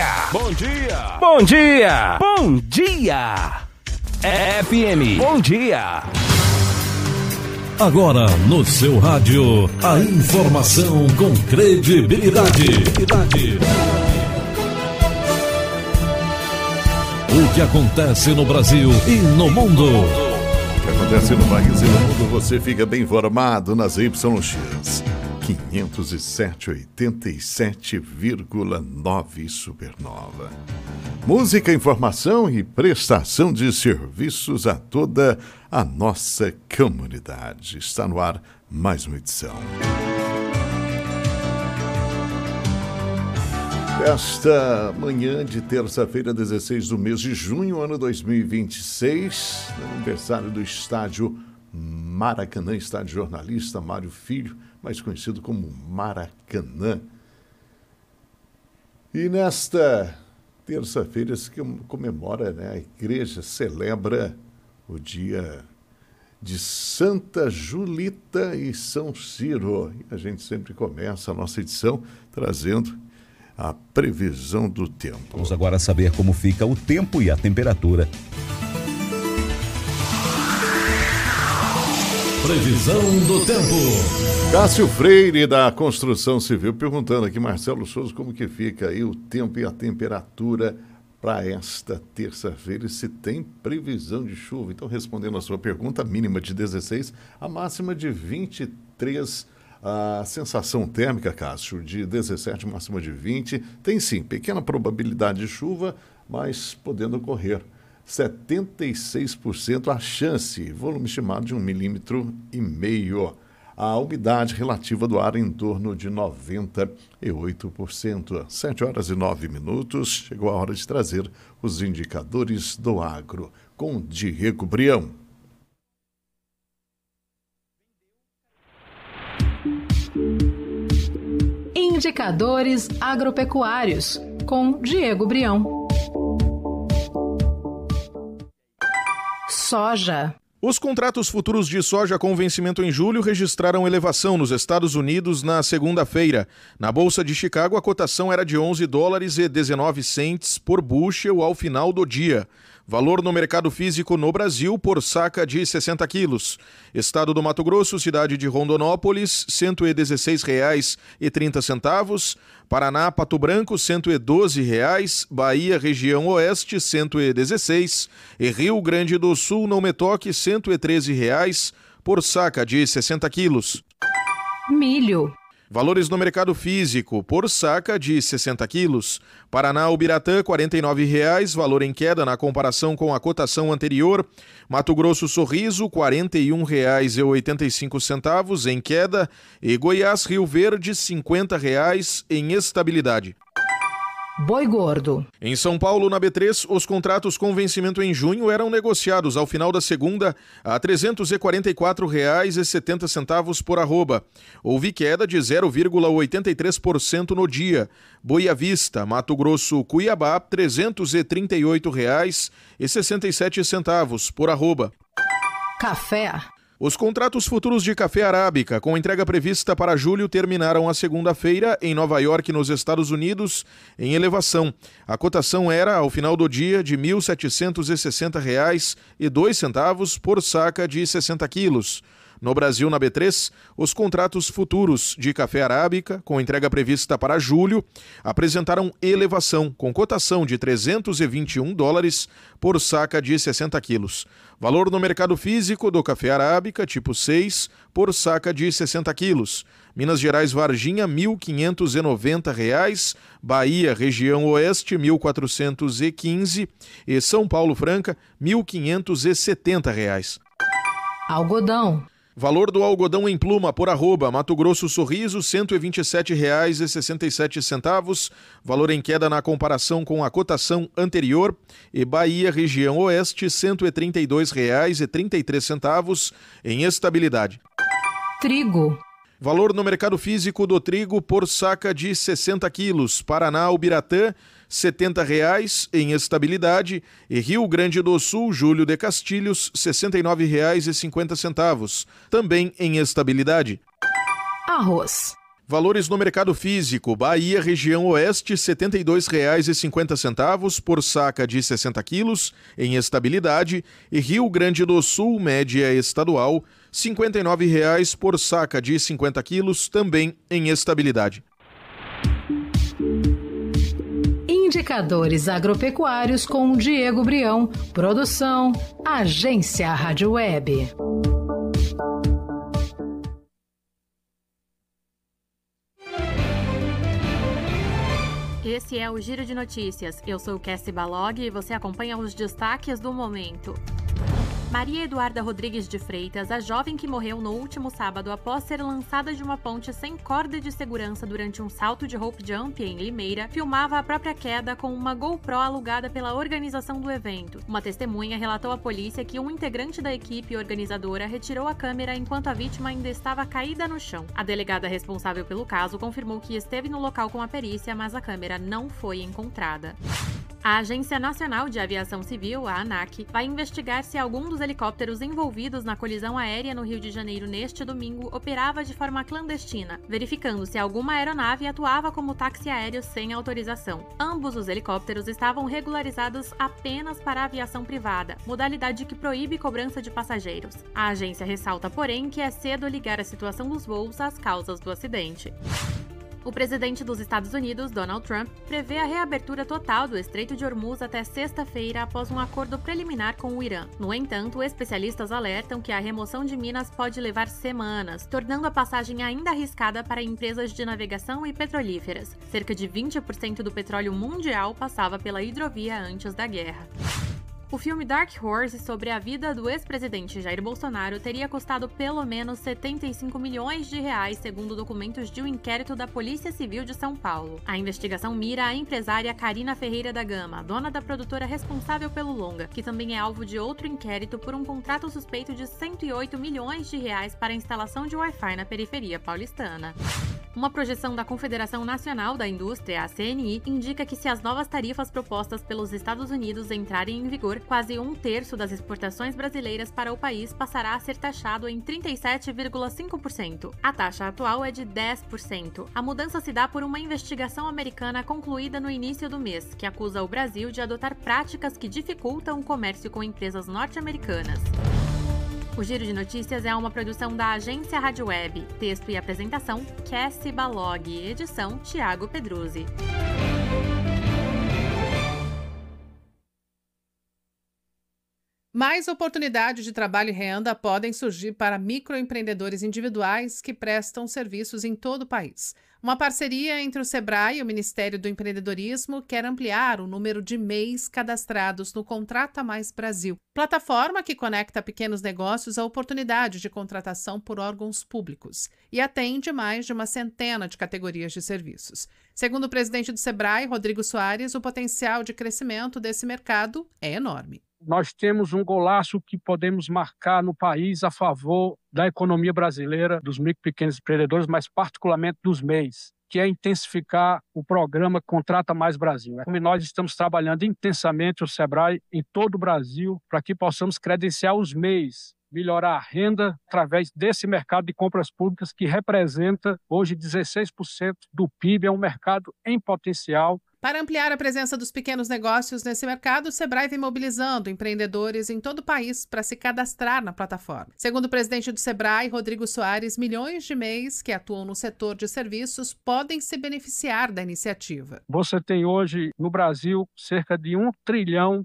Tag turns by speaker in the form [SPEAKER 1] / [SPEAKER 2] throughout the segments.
[SPEAKER 1] Bom dia! Bom dia! Bom dia! FM, bom dia!
[SPEAKER 2] Agora no seu rádio, a informação com credibilidade. O que acontece no Brasil e no mundo.
[SPEAKER 3] O que acontece no país e no mundo, você fica bem informado nas YX 507,87,9 Supernova. Música, informação e prestação de serviços a toda a nossa comunidade. Está no ar mais uma edição. Esta manhã de terça-feira, 16 do mês de junho, ano 2026, aniversário do estádio Maracanã, estádio jornalista Mário Filho, mais conhecido como Maracanã. E nesta terça-feira se comemora, a igreja celebra o dia de Santa Julita e São Ciro. E a gente sempre começa a nossa edição trazendo a previsão do tempo.
[SPEAKER 4] Vamos agora saber como fica o tempo e a temperatura.
[SPEAKER 2] Previsão do tempo.
[SPEAKER 3] Cássio Freire, da Construção Civil, perguntando aqui, Marcelo Souza, como que fica aí o tempo e a temperatura para esta terça-feira e se tem previsão de chuva. Então, respondendo a sua pergunta, a mínima de 16, a máxima de 23, a sensação térmica, Cássio, de 17, máxima de 20. Tem sim, pequena probabilidade de chuva, mas podendo ocorrer 76% a chance, volume estimado de 1,5 mm. A umidade relativa do ar em torno de 98%. 7 horas e 9 minutos, chegou a hora de trazer os indicadores do agro com Diego Brião.
[SPEAKER 5] Indicadores agropecuários com Diego Brião. Soja.
[SPEAKER 6] Os contratos futuros de soja com vencimento em julho registraram elevação nos Estados Unidos na segunda-feira. Na Bolsa de Chicago, a cotação era de $11,19 por bushel ao final do dia. Valor no mercado físico no Brasil por saca de 60 quilos. Estado do Mato Grosso, cidade de Rondonópolis, R$ 116,30. Paraná, Pato Branco, R$ 112. Bahia, região oeste, R$ 116. E Rio Grande do Sul, não me toque, R$ 113 por saca de 60 quilos.
[SPEAKER 5] Milho.
[SPEAKER 6] Valores no mercado físico, por saca de 60 quilos. Paraná, Ubiratã, R$ 49, valor em queda na comparação com a cotação anterior. Mato Grosso, Sorriso, R$ 41,85 em queda. E Goiás, Rio Verde, R$ 50 em estabilidade.
[SPEAKER 5] Boi gordo.
[SPEAKER 6] Em São Paulo, na B3, os contratos com vencimento em junho eram negociados ao final da segunda a R$ 344,70 por arroba. Houve queda de 0,83% no dia. Boi à vista, Mato Grosso, Cuiabá, R$ 338,67 por arroba.
[SPEAKER 5] Café.
[SPEAKER 6] Os contratos futuros de café arábica, com entrega prevista para julho, terminaram a segunda-feira em Nova York, nos Estados Unidos, em elevação. A cotação era, ao final do dia, de R$ 1.760,02 por saca de 60 quilos. No Brasil, na B3, os contratos futuros de café arábica, com entrega prevista para julho, apresentaram elevação, com cotação de $321 por saca de 60 quilos. Valor no mercado físico do café arábica, tipo 6, por saca de 60 quilos. Minas Gerais, Varginha, R$ 1.590. Bahia, região oeste, R$ 1.415. E São Paulo, Franca, R$ 1.570.
[SPEAKER 5] Algodão.
[SPEAKER 6] Valor do algodão em pluma por arroba, Mato Grosso, Sorriso, R$ 127,67. Valor em queda na comparação com a cotação anterior. E Bahia, região oeste, R$ 132,33 em estabilidade.
[SPEAKER 5] Trigo.
[SPEAKER 6] Valor no mercado físico do trigo por saca de 60 quilos. Paraná, Ubiratã, R$ 70 em estabilidade. E Rio Grande do Sul, Júlio de Castilhos, R$ 69,50, também em estabilidade.
[SPEAKER 5] Arroz.
[SPEAKER 6] Valores no mercado físico. Bahia, região oeste, R$ 72,50 por saca de 60 quilos, em estabilidade. E Rio Grande do Sul, média estadual, R$ 59,00 por saca de 50 quilos, também em estabilidade.
[SPEAKER 5] Indicadores agropecuários com Diego Brião. Produção, Agência Rádio Web.
[SPEAKER 7] Esse é o Giro de Notícias. Eu sou Cassie Balog e você acompanha os destaques do momento. Maria Eduarda Rodrigues de Freitas, a jovem que morreu no último sábado após ser lançada de uma ponte sem corda de segurança durante um salto de rope jump em Limeira, filmava a própria queda com uma GoPro alugada pela organização do evento. Uma testemunha relatou à polícia que um integrante da equipe organizadora retirou a câmera enquanto a vítima ainda estava caída no chão. A delegada responsável pelo caso confirmou que esteve no local com a perícia, mas a câmera não foi encontrada. A Agência Nacional de Aviação Civil, a ANAC, vai investigar se algum dos helicópteros envolvidos na colisão aérea no Rio de Janeiro neste domingo operava de forma clandestina, verificando se alguma aeronave atuava como táxi aéreo sem autorização. Ambos os helicópteros estavam regularizados apenas para a aviação privada, modalidade que proíbe cobrança de passageiros. A agência ressalta, porém, que é cedo ligar a situação dos voos às causas do acidente. O presidente dos Estados Unidos, Donald Trump, prevê a reabertura total do Estreito de Hormuz até sexta-feira após um acordo preliminar com o Irã. No entanto, especialistas alertam que a remoção de minas pode levar semanas, tornando a passagem ainda arriscada para empresas de navegação e petrolíferas. Cerca de 20% do petróleo mundial passava pela hidrovia antes da guerra. O filme Dark Horse sobre a vida do ex-presidente Jair Bolsonaro teria custado pelo menos 75 milhões de reais, segundo documentos de um inquérito da Polícia Civil de São Paulo. A investigação mira a empresária Karina Ferreira da Gama, dona da produtora responsável pelo longa, que também é alvo de outro inquérito por um contrato suspeito de 108 milhões de reais para a instalação de Wi-Fi na periferia paulistana. Uma projeção da Confederação Nacional da Indústria, a CNI, indica que se as novas tarifas propostas pelos Estados Unidos entrarem em vigor, quase 1/3 das exportações brasileiras para o país passará a ser taxado em 37,5%. A taxa atual é de 10%. A mudança se dá por uma investigação americana concluída no início do mês, que acusa o Brasil de adotar práticas que dificultam o comércio com empresas norte-americanas. O Giro de Notícias é uma produção da Agência Rádio Web. Texto e apresentação, Cassie Balog. Edição, Tiago Pedruzzi.
[SPEAKER 8] Mais oportunidades de trabalho e renda podem surgir para microempreendedores individuais que prestam serviços em todo o país. Uma parceria entre o Sebrae e o Ministério do Empreendedorismo quer ampliar o número de MEIs cadastrados no Contrata Mais Brasil, plataforma que conecta pequenos negócios à oportunidade de contratação por órgãos públicos e atende mais de uma centena de categorias de serviços. Segundo o presidente do Sebrae, Rodrigo Soares, o potencial de crescimento desse mercado é enorme.
[SPEAKER 9] Nós temos um golaço que podemos marcar no país a favor da economia brasileira, dos micro e pequenos empreendedores, mas particularmente dos MEIs, que é intensificar o programa Contrata Mais Brasil. Como nós estamos trabalhando intensamente, o Sebrae, em todo o Brasil, para que possamos credenciar os MEIs, melhorar a renda através desse mercado de compras públicas que representa hoje 16% do PIB, é um mercado em potencial.
[SPEAKER 8] Para ampliar a presença dos pequenos negócios nesse mercado, o Sebrae vem mobilizando empreendedores em todo o país para se cadastrar na plataforma. Segundo o presidente do Sebrae, Rodrigo Soares, milhões de MEIs que atuam no setor de serviços podem se beneficiar da iniciativa.
[SPEAKER 9] Você tem hoje no Brasil cerca de R$1 trilhão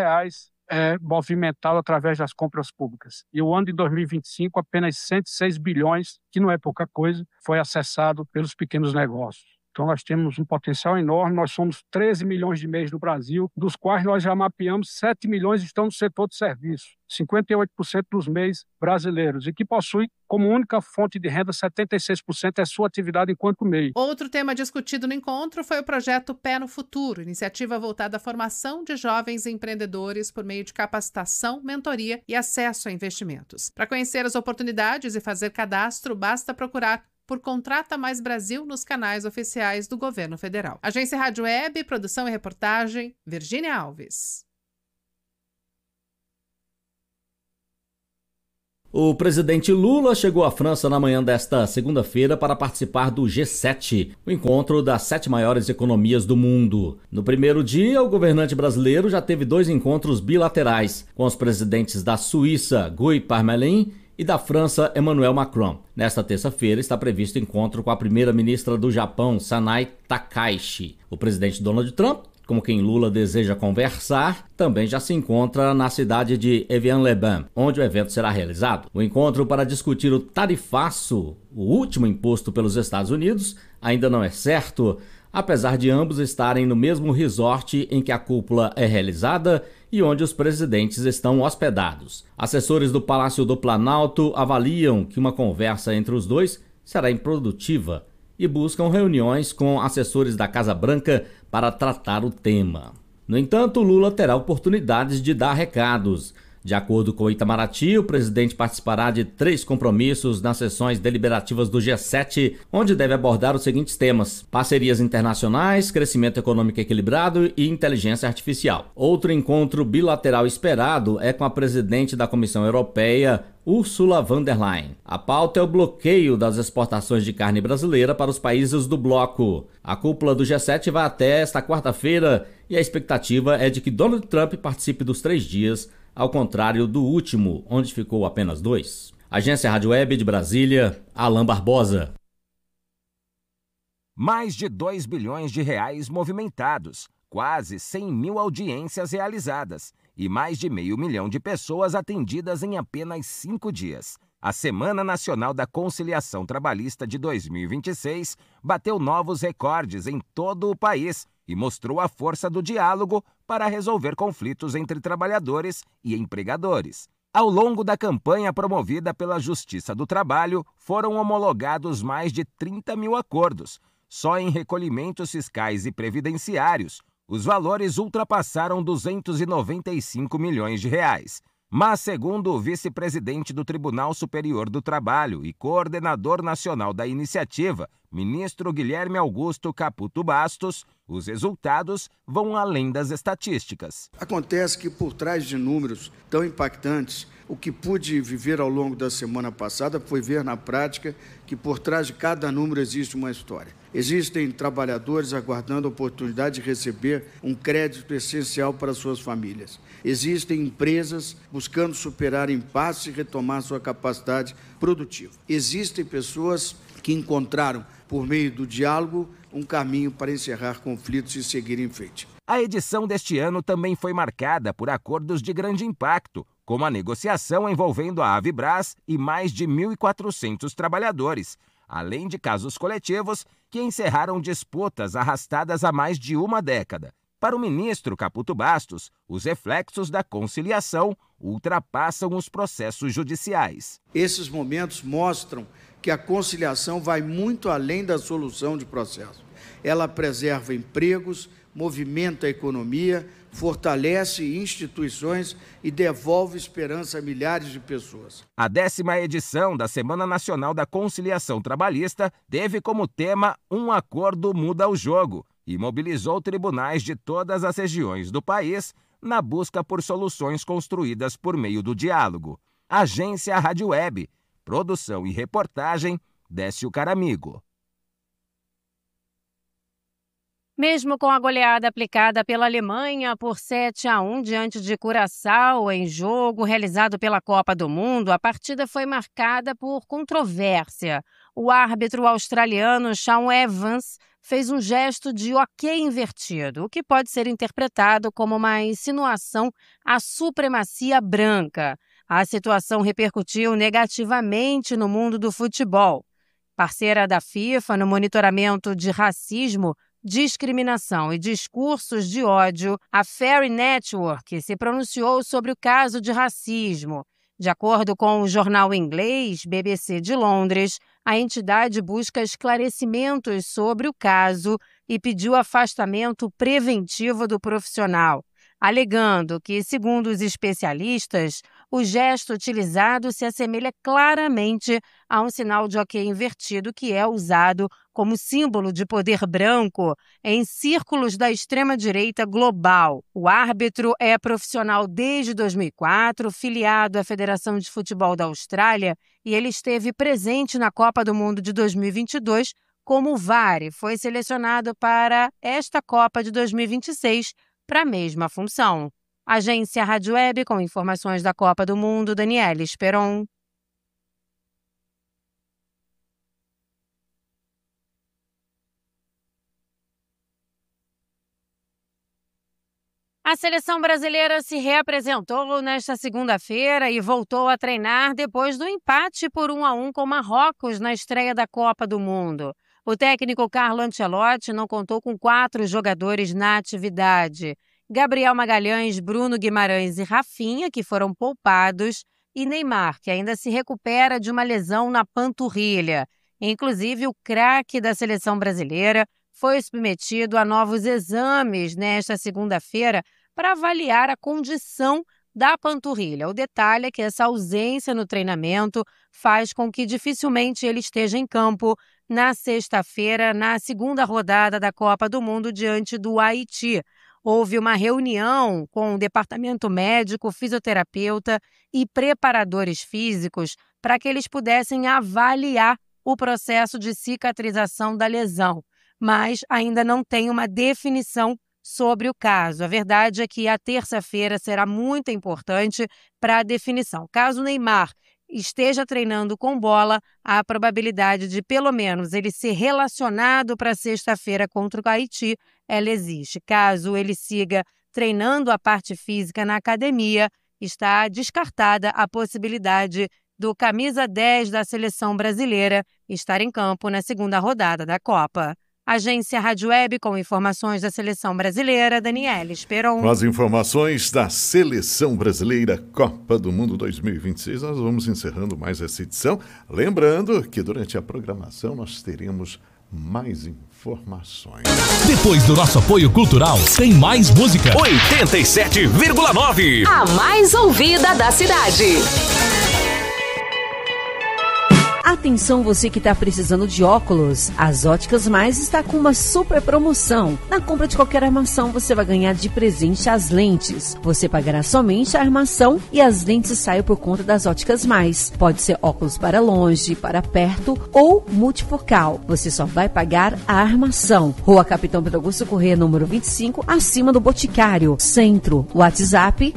[SPEAKER 9] movimentado através das compras públicas. E o ano de 2025, apenas 106 bilhões, que não é pouca coisa, foi acessado pelos pequenos negócios. Então nós temos um potencial enorme, nós somos 13 milhões de MEIs no Brasil, dos quais nós já mapeamos 7 milhões estão no setor de serviços, 58% dos MEIs brasileiros, e que possuem como única fonte de renda 76% é sua atividade enquanto MEI.
[SPEAKER 8] Outro tema discutido no encontro foi o projeto Pé no Futuro, iniciativa voltada à formação de jovens empreendedores por meio de capacitação, mentoria e acesso a investimentos. Para conhecer as oportunidades e fazer cadastro, basta procurar por Contrata Mais Brasil nos canais oficiais do Governo Federal. Agência Rádio Web, produção e reportagem, Virgínia Alves.
[SPEAKER 10] O presidente Lula chegou à França na manhã desta segunda-feira para participar do G7, o encontro das 7 maiores economias do mundo. No primeiro dia, o governante brasileiro já teve 2 encontros bilaterais com os presidentes da Suíça, Guy Parmelin, e da França, Emmanuel Macron. Nesta terça-feira está previsto encontro com a primeira-ministra do Japão, Sanai Takaichi. O presidente Donald Trump, com quem Lula deseja conversar, também já se encontra na cidade de Evian-le-Bain, onde o evento será realizado. O encontro para discutir o tarifaço, o último imposto pelos Estados Unidos, ainda não é certo, apesar de ambos estarem no mesmo resort em que a cúpula é realizada e onde os presidentes estão hospedados. Assessores do Palácio do Planalto avaliam que uma conversa entre os dois será improdutiva e buscam reuniões com assessores da Casa Branca para tratar o tema. No entanto, Lula terá oportunidades de dar recados. De acordo com Itamaraty, o presidente participará de 3 compromissos nas sessões deliberativas do G7, onde deve abordar os seguintes temas: parcerias internacionais, crescimento econômico equilibrado e inteligência artificial. Outro encontro bilateral esperado é com a presidente da Comissão Europeia, Ursula von der Leyen. A pauta é o bloqueio das exportações de carne brasileira para os países do bloco. A cúpula do G7 vai até esta quarta-feira e a expectativa é de que Donald Trump participe dos 3 dias, ao contrário do último, onde ficou apenas 2. Agência Rádio Web de Brasília, Alain Barbosa.
[SPEAKER 1] Mais de 2 bilhões de reais movimentados, quase 100 mil audiências realizadas e mais de 500 mil de pessoas atendidas em apenas 5 dias. A Semana Nacional da Conciliação Trabalhista de 2026 bateu novos recordes em todo o país e mostrou a força do diálogo para resolver conflitos entre trabalhadores e empregadores. Ao longo da campanha promovida pela Justiça do Trabalho, foram homologados mais de 30 mil acordos. Só em recolhimentos fiscais e previdenciários, os valores ultrapassaram 295 milhões de reais. Mas, segundo o vice-presidente do Tribunal Superior do Trabalho e coordenador nacional da iniciativa, ministro Guilherme Augusto Caputo Bastos, os resultados vão além das estatísticas.
[SPEAKER 11] Acontece que por trás de números tão impactantes, o que pude viver ao longo da semana passada foi ver na prática que por trás de cada número existe uma história. Existem trabalhadores aguardando a oportunidade de receber um crédito essencial para suas famílias. Existem empresas buscando superar impasses e retomar sua capacidade produtiva. Existem pessoas que encontraram, por meio do diálogo, um caminho para encerrar conflitos e seguir em frente.
[SPEAKER 1] A edição deste ano também foi marcada por acordos de grande impacto, como a negociação envolvendo a Avibras e mais de 1.400 trabalhadores, além de casos coletivos que encerraram disputas arrastadas há mais de uma década. Para o ministro Caputo Bastos, os reflexos da conciliação ultrapassam os processos judiciais.
[SPEAKER 11] Esses momentos mostram que a conciliação vai muito além da solução de processos. Ela preserva empregos, movimenta a economia, fortalece instituições e devolve esperança a milhares de pessoas.
[SPEAKER 1] A 10ª edição da Semana Nacional da Conciliação Trabalhista teve como tema "Um acordo muda o jogo" e mobilizou tribunais de todas as regiões do país na busca por soluções construídas por meio do diálogo. Agência Rádio Web. Produção e reportagem, Décio Caramigo.
[SPEAKER 12] Mesmo com a goleada aplicada pela Alemanha por 7-1 diante de Curaçao em jogo realizado pela Copa do Mundo, a partida foi marcada por controvérsia. O árbitro australiano Shaun Evans fez um gesto de ok invertido, o que pode ser interpretado como uma insinuação à supremacia branca. A situação repercutiu negativamente no mundo do futebol. Parceira da FIFA no monitoramento de racismo, discriminação e discursos de ódio, a Fairy Network se pronunciou sobre o caso de racismo. De acordo com o jornal inglês BBC de Londres, a entidade busca esclarecimentos sobre o caso e pediu afastamento preventivo do profissional, alegando que, segundo os especialistas, O gesto utilizado se assemelha claramente a um sinal de OK invertido que é usado como símbolo de poder branco em círculos da extrema-direita global. O árbitro é profissional desde 2004, filiado à Federação de Futebol da Austrália, e ele esteve presente na Copa do Mundo de 2022 como VAR e foi selecionado para esta Copa de 2026 para a mesma função. Agência Rádio Web, com informações da Copa do Mundo, Daniela Esperon. A seleção brasileira se reapresentou nesta segunda-feira e voltou a treinar depois do empate por 1-1 com Marrocos na estreia da Copa do Mundo. O técnico Carlo Ancelotti não contou com 4 jogadores na atividade. Gabriel Magalhães, Bruno Guimarães e Rafinha, que foram poupados, e Neymar, que ainda se recupera de uma lesão na panturrilha. Inclusive, o craque da seleção brasileira foi submetido a novos exames nesta segunda-feira para avaliar a condição da panturrilha. O detalhe é que essa ausência no treinamento faz com que dificilmente ele esteja em campo na sexta-feira, na segunda rodada da Copa do Mundo diante do Haiti. Houve uma reunião com o departamento médico, fisioterapeuta e preparadores físicos para que eles pudessem avaliar o processo de cicatrização da lesão, mas ainda não tem uma definição sobre o caso. A verdade é que a terça-feira será muito importante para a definição. Caso o Neymar esteja treinando com bola, a probabilidade de pelo menos ele ser relacionado para sexta-feira contra o Haiti, ela existe. Caso ele siga treinando a parte física na academia, está descartada a possibilidade do camisa 10 da seleção brasileira estar em campo na segunda rodada da Copa. Agência Rádio Web, com informações da seleção brasileira, Daniela Esperon.
[SPEAKER 3] Com as informações da seleção brasileira Copa do Mundo 2026, nós vamos encerrando mais essa edição. Lembrando que durante a programação nós teremos mais informações.
[SPEAKER 2] Depois do nosso apoio cultural, tem mais música.
[SPEAKER 13] 87,9.
[SPEAKER 14] A mais ouvida da cidade. Atenção você que está precisando de óculos. As Óticas Mais está com uma super promoção. Na compra de qualquer armação você vai ganhar de presente as lentes. Você pagará somente a armação e as lentes saem por conta das Óticas Mais. Pode ser óculos para longe, para perto ou multifocal. Você só vai pagar a armação. Rua Capitão Pedro Augusto Corrêa, número 25, acima do Boticário. Centro, WhatsApp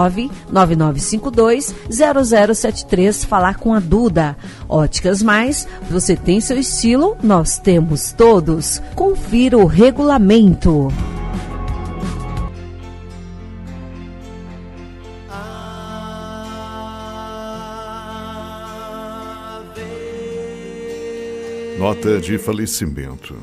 [SPEAKER 14] 999520073. Falar com a Duda. Óticas Mais, você tem seu estilo, nós temos todos. Confira o regulamento.
[SPEAKER 3] Nota de falecimento.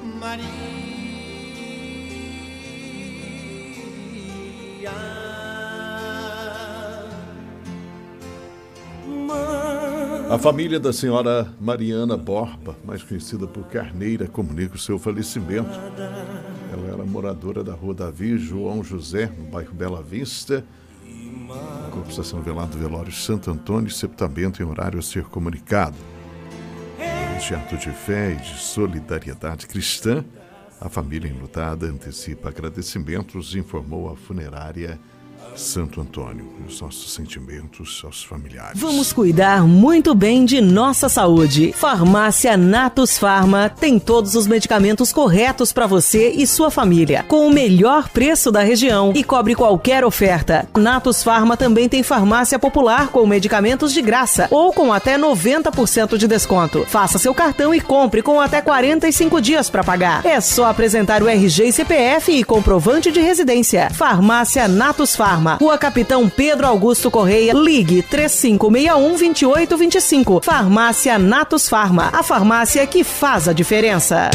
[SPEAKER 3] A família da senhora Mariana Borba, mais conhecida por Carneira, comunica o seu falecimento. Ela era moradora da rua Davi João José, no bairro Bela Vista. O corpo está sendo velado no velório Santo Antônio, sepultamento em horário a ser comunicado. Este ato de fé e de solidariedade cristã, a família enlutada antecipa agradecimentos, informou a funerária Santo Antônio. Os nossos sentimentos aos familiares.
[SPEAKER 15] Vamos cuidar muito bem de nossa saúde. Farmácia Natus Farma tem todos os medicamentos corretos para você e sua família, com o melhor preço da região e cobre qualquer oferta. Natus Farma também tem farmácia popular com medicamentos de graça ou com até 90% de desconto. Faça seu cartão e compre com até 45 dias para pagar. É só apresentar o RG e CPF e comprovante de residência. Farmácia Natus Farma, Rua Capitão Pedro Augusto Corrêa, ligue 3561-2825. Farmácia Natus Farma, a farmácia que faz a diferença.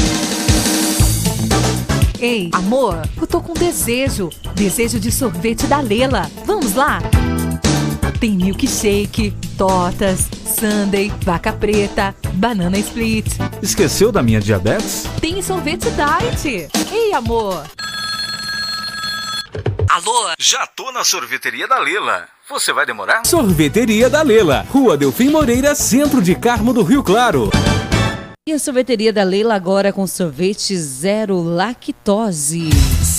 [SPEAKER 16] Ei, amor, eu tô com desejo de sorvete da Lela. Vamos lá? Tem milkshake, tortas, sundae, vaca preta, banana split.
[SPEAKER 17] Esqueceu da minha diabetes?
[SPEAKER 16] Tem sorvete diet. Ei, amor.
[SPEAKER 13] Alô?
[SPEAKER 1] Já tô na sorveteria da Lela. Você vai demorar?
[SPEAKER 17] Sorveteria da Lela, Rua Delfim Moreira, centro de Carmo do Rio Claro.
[SPEAKER 14] E a sorveteria da Lela agora com sorvete zero lactose.